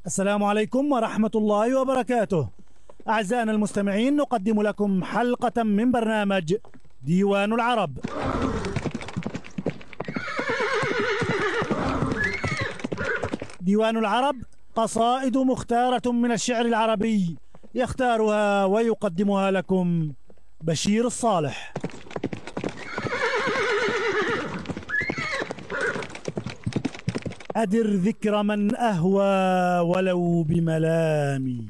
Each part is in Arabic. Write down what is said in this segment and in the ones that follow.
السلام عليكم ورحمة الله وبركاته. أعزائنا المستمعين، نقدم لكم حلقة من برنامج ديوان العرب. ديوان العرب قصائد مختارة من الشعر العربي، يختارها ويقدمها لكم بشير الصالح. أدر ذكر من أهوى ولو بملامي،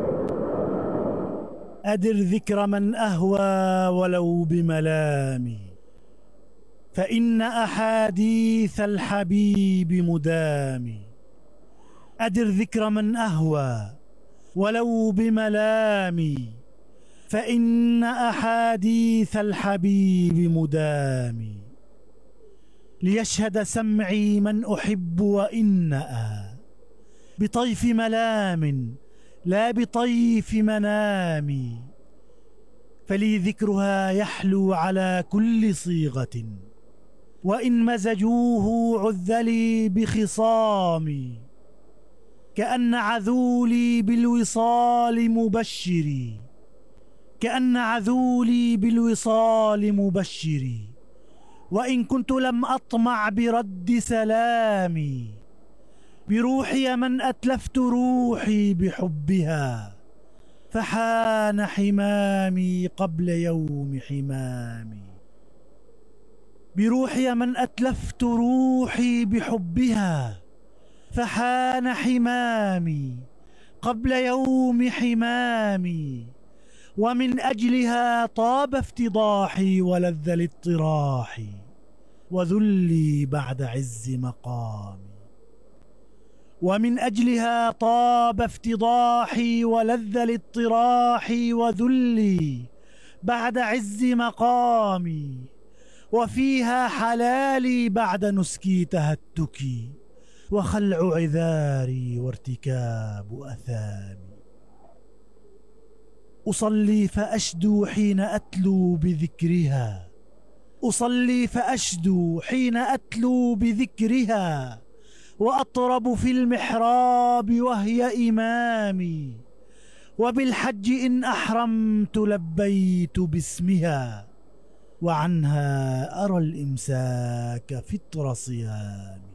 أدر ذكر من أهوى ولو بملامي، فإن أحاديث الحبيب مدامي. أدر ذكر من أهوى ولو بملامي، فإن أحاديث الحبيب مدامي. ليشهد سمعي من أحب وإنأ بطيف ملام لا بطيف منام، فلي ذكرها يحلو على كل صيغة، وإن مزجوه عذلي بخصام. كأن عذولي بالوصال مبشري، كأن عذولي بالوصال مبشري، وإن كنت لم أطمع برد سلامي. بروحي من أتلفت روحي بحبها، فحان حمامي قبل يوم حمامي. بروحي من أتلفت روحي بحبها، فحان حمامي قبل يوم حمامي. ومن أجلها طاب افتضاحي ولذ الاضطراح، وذلي بعد عز مقامي. ومن أجلها طاب افتضاحي ولذ الاضطراح، وذلي بعد عز مقامي. وفيها حلالي بعد نسكي تهتكي، وخلع عذاري وارتكاب أثامي. أصلي فأشدو حين أتلو بذكرها، أصلي فأشدو حين أتلو بذكرها، وأطرب في المحراب وهي إمامي. وبالحج إن أحرمت لبيت باسمها، وعنها أرى الإمساك فطر صيامي.